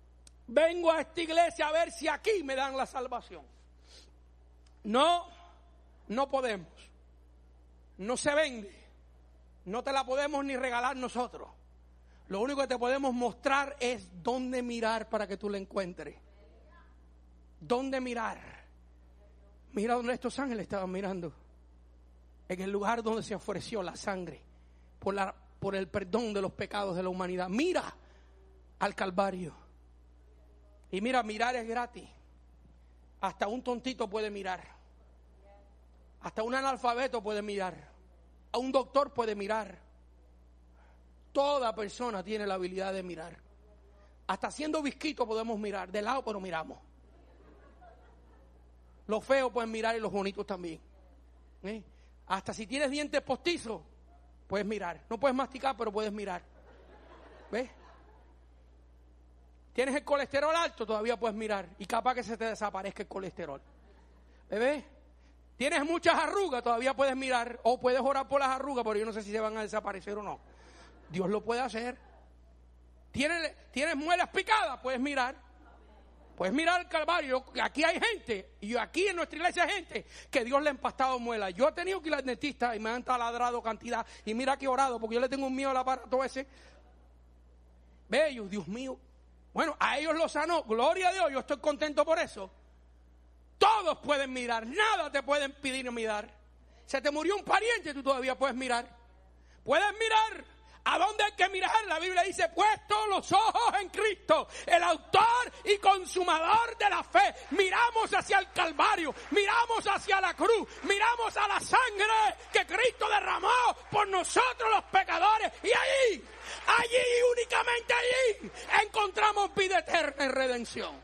[SPEAKER 3] Vengo a esta iglesia a ver si aquí me dan la salvación. No, no podemos. No se vende. No te la podemos ni regalar nosotros. Lo único que te podemos mostrar es dónde mirar para que tú la encuentres. ¿Dónde mirar? Mira donde estos ángeles estaban mirando. En el lugar donde se ofreció la sangre por el perdón de los pecados de la humanidad. Mira al Calvario. Y mira, mirar es gratis. Hasta un tontito puede mirar. Hasta un analfabeto puede mirar. A un doctor puede mirar. Toda persona tiene la habilidad de mirar. Hasta siendo visquito podemos mirar. De lado, pero miramos. Los feos pueden mirar y los bonitos también. Hasta si tienes dientes postizos, puedes mirar. No puedes masticar, pero puedes mirar. ¿Ves? Tienes el colesterol alto, todavía puedes mirar. Y capaz que se te desaparezca el colesterol. ¿Ves? Tienes muchas arrugas, todavía puedes mirar. O puedes orar por las arrugas, pero yo no sé si se van a desaparecer o no. Dios lo puede hacer. Tienes muelas picadas, puedes mirar. Puedes mirar el Calvario. Aquí hay gente, y aquí en nuestra iglesia hay gente que Dios le ha empastado muelas. Yo he tenido que ir al dentista y me han taladrado cantidad. Y mira que he orado, porque yo le tengo un miedo al aparato ese. Bello, Dios mío. Bueno, a ellos los sanó. Gloria a Dios, yo estoy contento por eso. Todos pueden mirar, nada te pueden pedir mirar. Se te murió un pariente, tú todavía puedes mirar. Puedes mirar. ¿A dónde hay que mirar? La Biblia dice, puesto los ojos en Cristo, el autor y consumador de la fe. Miramos hacia el Calvario, miramos hacia la cruz, miramos a la sangre que Cristo derramó por nosotros los pecadores. Y allí, únicamente allí, encontramos vida eterna y redención.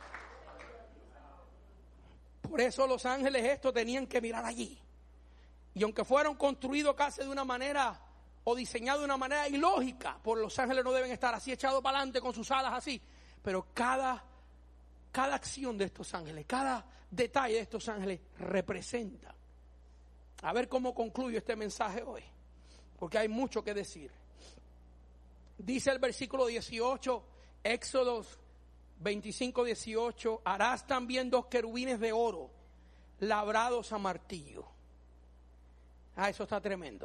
[SPEAKER 3] Por eso los ángeles estos tenían que mirar allí. Y aunque fueron construidos casi de una manera o diseñado de una manera ilógica, por los ángeles no deben estar así echados para adelante con sus alas así, pero cada acción de estos ángeles, cada detalle de estos ángeles representa. A ver cómo concluyo este mensaje hoy, porque hay mucho que decir. Dice el versículo 18, Éxodo 25, 18, harás también 2 querubines de oro, labrados a martillo. Eso está tremendo.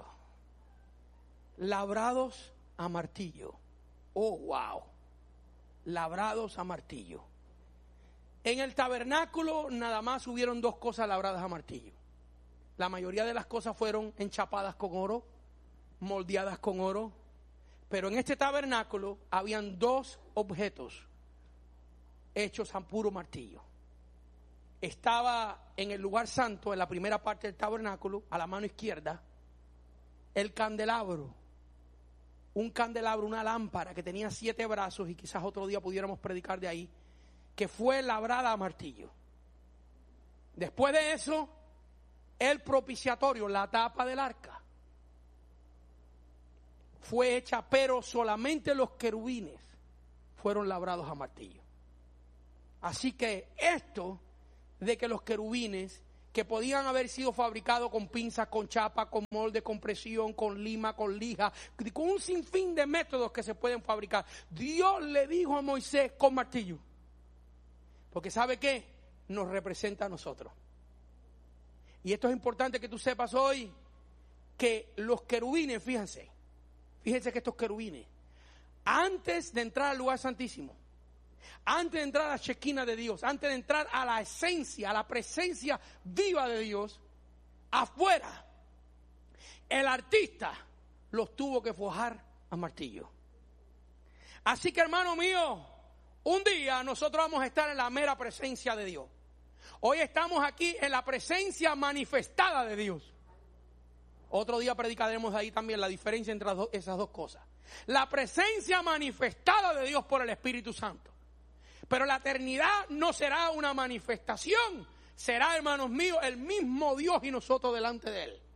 [SPEAKER 3] Labrados a martillo. Oh, wow. Labrados a martillo. En el tabernáculo nada más hubieron 2 cosas labradas a martillo. La mayoría de las cosas fueron enchapadas con oro, moldeadas con oro. Pero en este tabernáculo habían 2 objetos hechos a puro martillo. Estaba en el lugar santo, en la primera parte del tabernáculo, a la mano izquierda, el candelabro. Un candelabro, una lámpara que tenía 7 brazos, y quizás otro día pudiéramos predicar de ahí, que fue labrada a martillo. Después de eso, el propiciatorio, la tapa del arca, fue hecha, pero solamente los querubines fueron labrados a martillo. Así que esto de que los querubines, que podían haber sido fabricados con pinzas, con chapa, con molde, con presión, con lima, con lija, con un sinfín de métodos que se pueden fabricar, Dios le dijo a Moisés con martillo. Porque ¿sabe qué? Nos representa a nosotros. Y esto es importante que tú sepas hoy, que los querubines, fíjense que estos querubines, antes de entrar al lugar santísimo, antes de entrar a la Shekinah de Dios, antes de entrar a la esencia, a la presencia viva de Dios, afuera, el artista los tuvo que forjar a martillo. Así que, hermano mío, un día nosotros vamos a estar en la mera presencia de Dios. Hoy estamos aquí en la presencia manifestada de Dios. Otro día predicaremos ahí también la diferencia entre esas 2 cosas. La presencia manifestada de Dios por el Espíritu Santo. Pero la eternidad no será una manifestación, será, hermanos míos, el mismo Dios y nosotros delante de Él.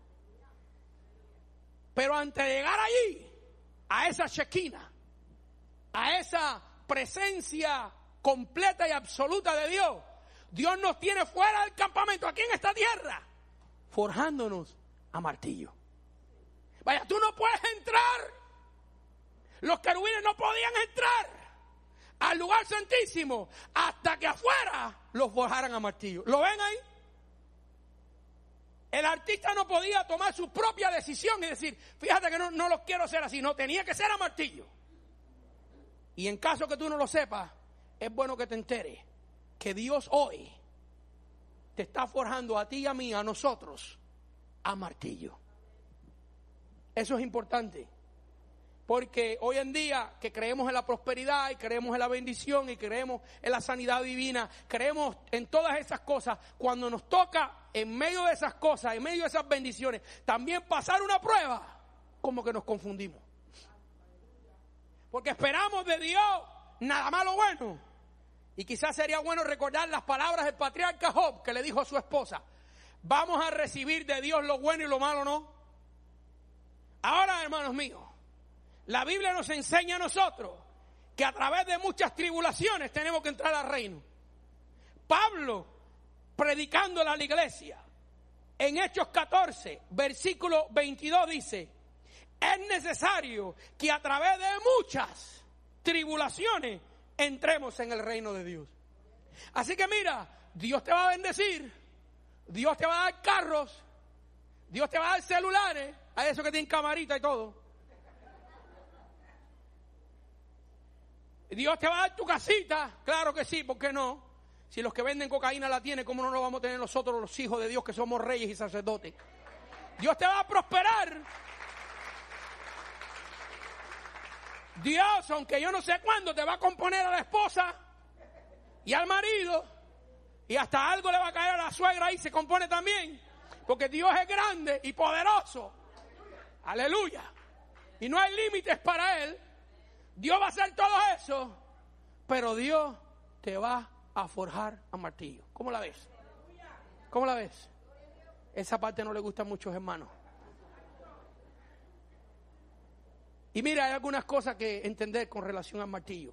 [SPEAKER 3] Pero antes de llegar allí, a esa Shekinah, a esa presencia completa y absoluta de Dios, Dios nos tiene fuera del campamento, aquí en esta tierra, forjándonos a martillo. Vaya, tú no puedes entrar. Los querubines no podían entrar al lugar santísimo hasta que afuera los forjaran a martillo. ¿Lo ven ahí? El artista no podía tomar su propia decisión y decir, fíjate que no lo quiero hacer así. No, tenía que ser a martillo. Y en caso que tú no lo sepas, es bueno que te enteres que Dios hoy te está forjando a ti y a mí, a nosotros, a martillo. Eso es importante. Porque hoy en día que creemos en la prosperidad y creemos en la bendición y creemos en la sanidad divina, creemos en todas esas cosas, cuando nos toca en medio de esas cosas, en medio de esas bendiciones, también pasar una prueba, como que nos confundimos. Porque esperamos de Dios nada más lo bueno. Y quizás sería bueno recordar las palabras del patriarca Job, que le dijo a su esposa, vamos a recibir de Dios lo bueno y lo malo no. Ahora, hermanos míos, la Biblia nos enseña a nosotros que a través de muchas tribulaciones tenemos que entrar al reino. Pablo, predicándole a la iglesia, en Hechos 14, versículo 22 dice, es necesario que a través de muchas tribulaciones entremos en el reino de Dios. Así que mira, Dios te va a bendecir, Dios te va a dar carros, Dios te va a dar celulares, a esos que tienen camarita y todo. Dios te va a dar tu casita, claro que sí, ¿por qué no? Si los que venden cocaína la tienen, ¿cómo no lo vamos a tener nosotros los hijos de Dios que somos reyes y sacerdotes? Dios te va a prosperar. Dios, aunque yo no sé cuándo, te va a componer a la esposa y al marido, y hasta algo le va a caer a la suegra y se compone también, porque Dios es grande y poderoso. Aleluya. Y no hay límites para Él. Dios va a hacer todo eso, pero Dios te va a forjar a martillo. ¿Cómo la ves? ¿Cómo la ves? Esa parte no le gusta a muchos hermanos. Y mira, hay algunas cosas que entender con relación al martillo.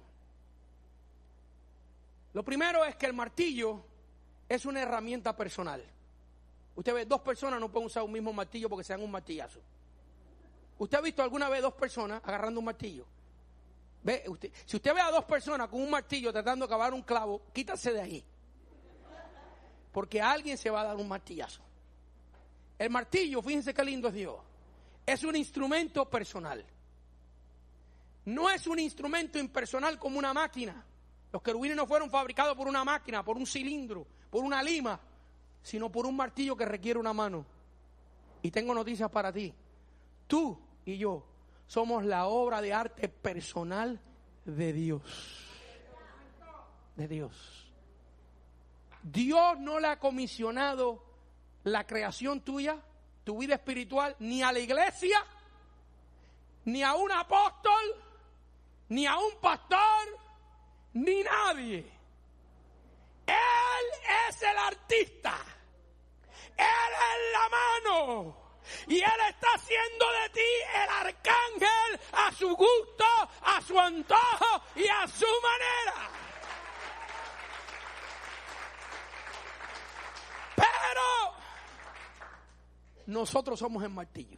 [SPEAKER 3] Lo primero es que el martillo es una herramienta personal. Usted ve, dos personas no pueden usar un mismo martillo porque se dan un martillazo. ¿Usted ha visto alguna vez dos personas agarrando un martillo? Si usted ve a dos personas con un martillo tratando de cavar un clavo, quítase de ahí. Porque a alguien se va a dar un martillazo. El martillo, fíjense qué lindo es Dios, es un instrumento personal. No es un instrumento impersonal como una máquina. Los querubines no fueron fabricados por una máquina, por un cilindro, por una lima, sino por un martillo que requiere una mano. Y tengo noticias para ti. Tú y yo somos la obra de arte personal de Dios. De Dios. Dios no le ha comisionado la creación tuya, tu vida espiritual, ni a la iglesia, ni a un apóstol, ni a un pastor, ni nadie. Él es el artista. Él es la mano. Y Él está haciendo de ti el arcángel a su gusto, a su antojo y a su manera. Pero nosotros somos el martillo.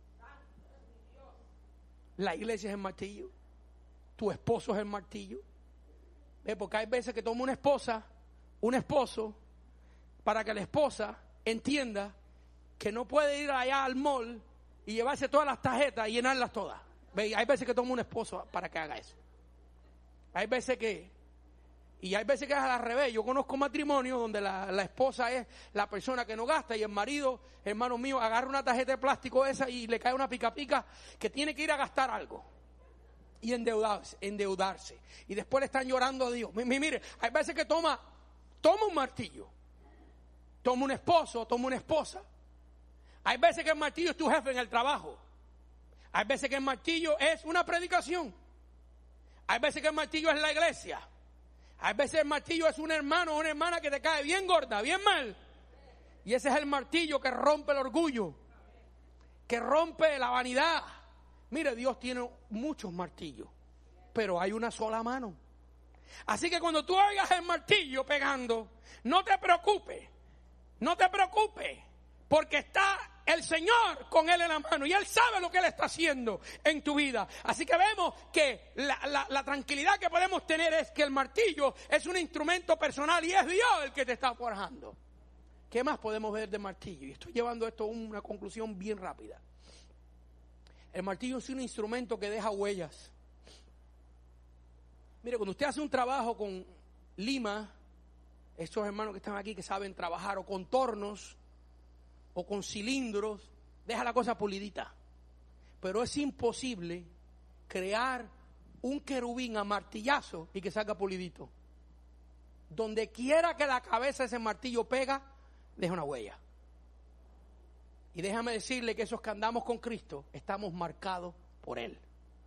[SPEAKER 3] La iglesia es el martillo. Tu esposo es el martillo. Porque hay veces que toma una esposa, un esposo, para que la esposa entienda que no puede ir allá al mall y llevarse todas las tarjetas y llenarlas todas. Hay veces que toma un esposo para que haga eso. Hay veces que es al revés. Yo conozco matrimonios donde la esposa es la persona que no gasta y el marido, hermano mío, agarra una tarjeta de plástico esa y le cae una pica que tiene que ir a gastar algo y endeudarse. Y después le están llorando a Dios. Mire, hay veces que toma un martillo, toma un esposo, toma una esposa. Hay veces que el martillo es tu jefe en el trabajo. Hay veces que el martillo es una predicación. Hay veces que el martillo es la iglesia. Hay veces el martillo es un hermano o una hermana que te cae bien gorda, bien mal. Y ese es el martillo que rompe el orgullo, que rompe la vanidad. Mire, Dios tiene muchos martillos, pero hay una sola mano. Así que cuando tú oigas el martillo pegando, no te preocupes, porque está el Señor con Él en la mano y Él sabe lo que Él está haciendo en tu vida. Así que vemos que la tranquilidad que podemos tener es que el martillo es un instrumento personal y es Dios el que te está forjando. ¿Qué más podemos ver de martillo? Y estoy llevando esto a una conclusión bien rápida. El martillo es un instrumento que deja huellas. Mire, cuando usted hace un trabajo con lima, estos hermanos que están aquí que saben trabajar, o con tornos, o con cilindros, deja la cosa pulidita. Pero es imposible crear un querubín a martillazo y que salga pulidito. Donde quiera que la cabeza de ese martillo pega, deja una huella. Y déjame decirle que esos que andamos con Cristo estamos marcados por Él.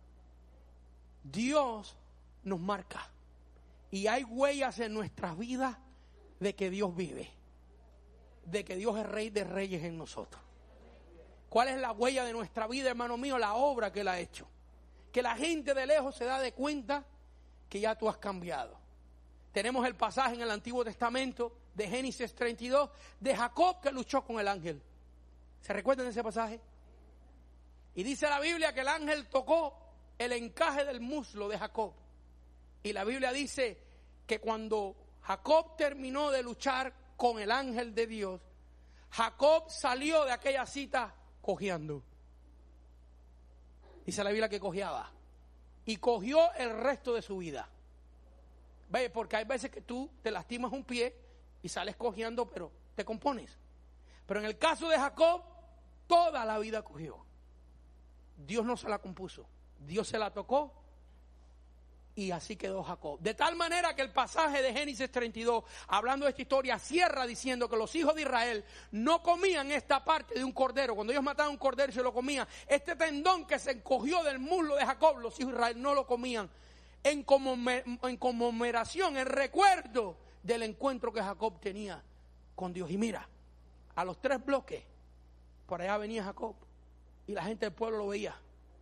[SPEAKER 3] Dios nos marca. Y hay huellas en nuestras vidas de que Dios vive. De que Dios es Rey de Reyes en nosotros. ¿Cuál es la huella de nuestra vida, hermano mío? La obra que Él ha hecho. Que la gente de lejos se da de cuenta que ya tú has cambiado. Tenemos el pasaje en el Antiguo Testamento de Génesis 32 de Jacob que luchó con el ángel. ¿Se recuerdan de ese pasaje? Y dice la Biblia que el ángel tocó el encaje del muslo de Jacob. Y la Biblia dice que cuando Jacob terminó de luchar con el ángel de Dios, Jacob salió de aquella cita cojeando. Dice la Biblia que cojeaba. Y cogió el resto de su vida. Ve, porque hay veces que tú te lastimas un pie y sales cojeando, pero te compones. Pero en el caso de Jacob, toda la vida cogió. Dios no se la compuso. Dios se la tocó y así quedó Jacob. De tal manera que el pasaje de Génesis 32, hablando de esta historia, cierra diciendo que los hijos de Israel no comían esta parte de un cordero. Cuando ellos mataban un cordero y se lo comían, este tendón que se encogió del muslo de Jacob, los hijos de Israel no lo comían en conmemoración, en recuerdo del encuentro que Jacob tenía con Dios. Y mira, a los 3 bloques, por allá venía Jacob y la gente del pueblo lo veía.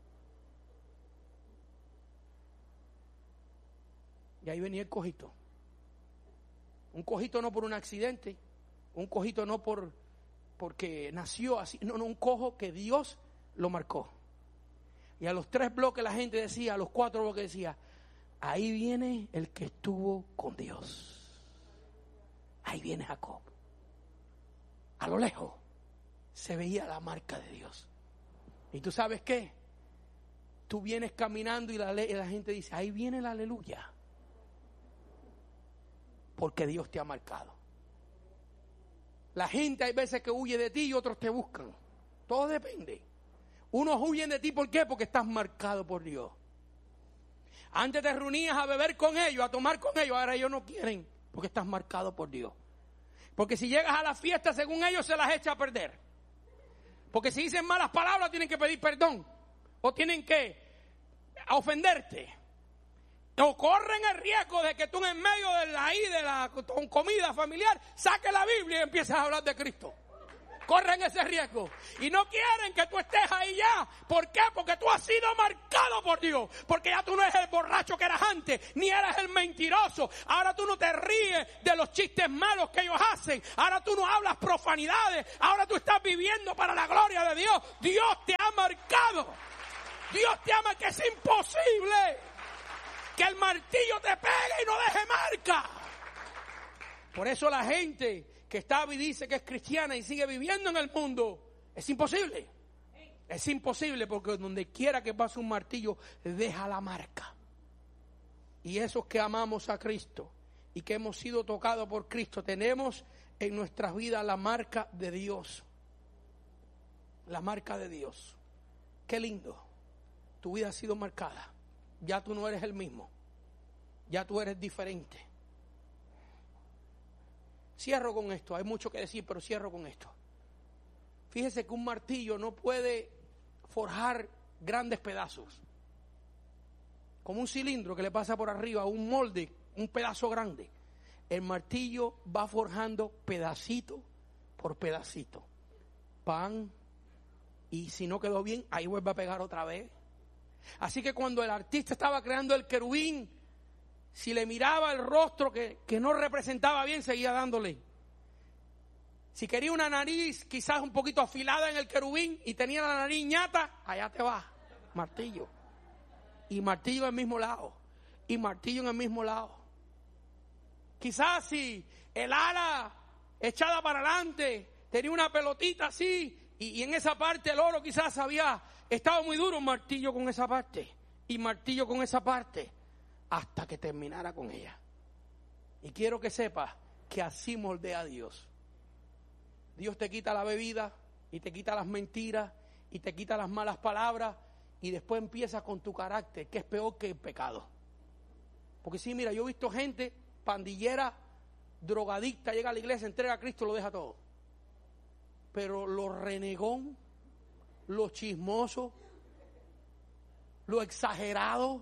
[SPEAKER 3] Y ahí venía el cojito. Un cojito no por un accidente, un cojito no porque nació así, no, un cojo que Dios lo marcó. Y a los 3 bloques la gente decía, a los 4 bloques decía, ahí viene el que estuvo con Dios. Ahí viene Jacob. A lo lejos se veía la marca de Dios. ¿Y tú sabes qué? Tú vienes caminando y la gente dice, ahí viene la aleluya. Porque Dios te ha marcado. La gente hay veces que huye de ti y otros te buscan. Todo depende. Unos huyen de ti, ¿por qué? Porque estás marcado por Dios. Antes te reunías a beber con ellos, a tomar con ellos, ahora ellos no quieren, porque estás marcado por Dios. Porque si llegas a la fiesta, según ellos, se las echa a perder. Porque si dicen malas palabras, tienen que pedir perdón. O tienen que ofenderte. O corren el riesgo de que tú en medio de la comida familiar saques la Biblia y empieces a hablar de Cristo. Corren ese riesgo. Y no quieren que tú estés ahí ya. ¿Por qué? Porque tú has sido marcado por Dios. Porque ya tú no eres el borracho que eras antes, ni eras el mentiroso. Ahora tú no te ríes de los chistes malos que ellos hacen. Ahora tú no hablas profanidades. Ahora tú estás viviendo para la gloria de Dios. Dios te ha marcado. Dios te ama, que es imposible que el martillo te pegue y no deje marca. Por eso la gente que está y dice que es cristiana y sigue viviendo en el mundo, es imposible. Es imposible, porque donde quiera que pase un martillo, deja la marca. Y esos que amamos a Cristo y que hemos sido tocados por Cristo, tenemos en nuestras vidas la marca de Dios. La marca de Dios. Qué lindo. Tu vida ha sido marcada. Ya tú no eres el mismo. Ya tú eres diferente. Cierro con esto, hay mucho que decir, pero cierro con esto. Fíjese que un martillo no puede forjar grandes pedazos. Como un cilindro que le pasa por arriba, un molde, un pedazo grande. El martillo va forjando pedacito por pedacito. Pan, y si no quedó bien, ahí vuelve a pegar otra vez. Así que cuando el artista estaba creando el querubín, si le miraba el rostro que no representaba bien, seguía dándole. Si quería una nariz quizás un poquito afilada en el querubín y tenía la nariz ñata, allá te va, martillo. Y martillo en el mismo lado. Y martillo en el mismo lado. Quizás si el ala echada para adelante, tenía una pelotita así, y en esa parte el oro quizás había estado muy duro, un martillo con esa parte, y martillo con esa parte, hasta que terminara con ella. Y quiero que sepas que así moldea a Dios. Dios te quita la bebida, y te quita las mentiras, y te quita las malas palabras, y después empieza con tu carácter, que es peor que el pecado. Porque sí, mira, yo he visto gente pandillera, drogadicta, llega a la iglesia, entrega a Cristo, lo deja todo. Pero lo renegón, lo chismoso, lo exagerado,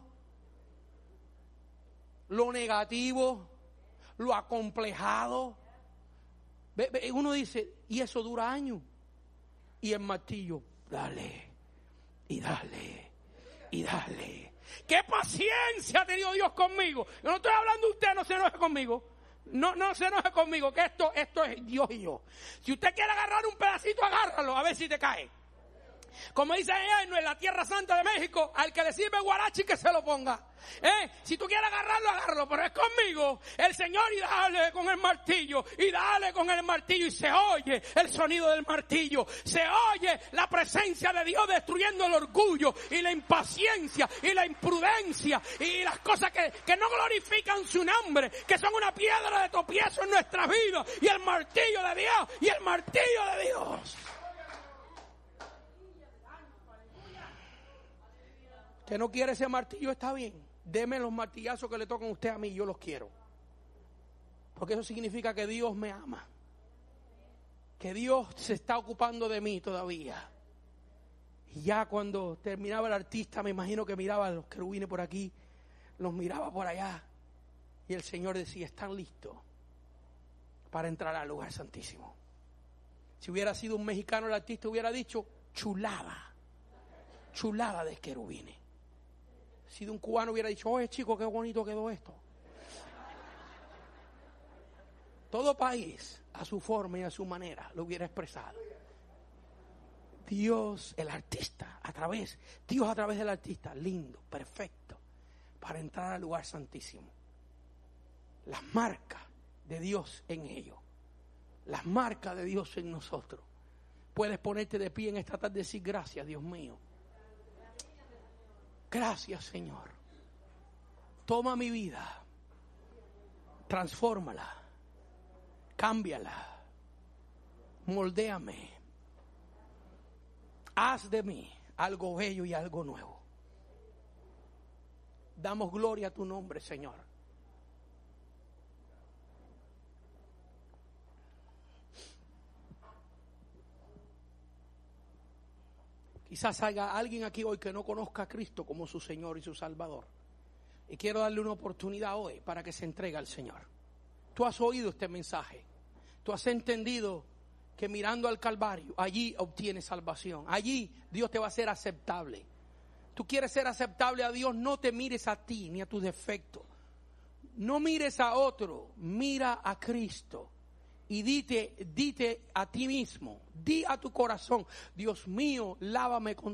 [SPEAKER 3] lo negativo, lo acomplejado. Uno dice, y eso dura años. Y el martillo, dale, y dale, y dale. ¡Qué paciencia ha tenido Dios conmigo! Yo no estoy hablando de usted, no se enoje conmigo. No se enoje conmigo, que esto es Dios y yo. Si usted quiere agarrar un pedacito, agárralo, a ver si te cae. Como dice en la Tierra Santa de México, al que le sirve guarachi que se lo ponga. Si tú quieres agarrarlo, agárralo, pero es conmigo el Señor, y dale con el martillo, y dale con el martillo, y se oye el sonido del martillo, se oye la presencia de Dios destruyendo el orgullo y la impaciencia y la imprudencia y las cosas que no glorifican su nombre, que son una piedra de tropiezo en nuestras vidas, y el martillo de Dios, y el martillo de Dios. Usted no quiere ese martillo, está bien. Deme los martillazos que le tocan a usted a mí, yo los quiero. Porque eso significa que Dios me ama. Que Dios se está ocupando de mí todavía. Y ya cuando terminaba el artista, me imagino que miraba a los querubines por aquí, los miraba por allá. Y el Señor decía, están listos para entrar al lugar santísimo. Si hubiera sido un mexicano el artista, hubiera dicho, chulada de querubines. Si de un cubano hubiera dicho, oye chico, qué bonito quedó esto. Todo país, a su forma y a su manera, lo hubiera expresado. Dios, el artista, Dios a través del artista, lindo, perfecto, para entrar al lugar santísimo. Las marcas de Dios en ellos, las marcas de Dios en nosotros. Puedes ponerte de pie en esta tarde y decir, gracias Dios mío. Gracias, Señor. Toma mi vida, transfórmala, cámbiala, moldéame. Haz de mí algo bello y algo nuevo. Damos gloria a tu nombre, Señor. Quizás haya alguien aquí hoy que no conozca a Cristo como su Señor y su Salvador. Y quiero darle una oportunidad hoy para que se entregue al Señor. Tú has oído este mensaje. Tú has entendido que mirando al Calvario, allí obtienes salvación. Allí Dios te va a hacer aceptable. Tú quieres ser aceptable a Dios, no te mires a ti ni a tus defectos. No mires a otro, mira a Cristo. Y dite a ti mismo, di a tu corazón, Dios mío, lávame con